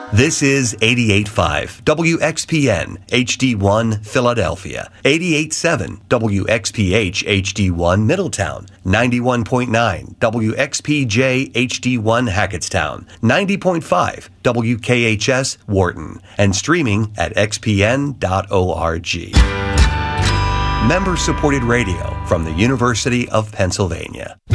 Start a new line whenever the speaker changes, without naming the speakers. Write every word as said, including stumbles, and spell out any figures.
This is eighty-eight point five W X P N H D one Philadelphia, eighty-eight point seven W X P H H D one Middletown, ninety-one point nine W X P J H D one Hackettstown, ninety point five W K H S Wharton, and streaming at x p n dot org. Member-supported radio from the University of Pennsylvania.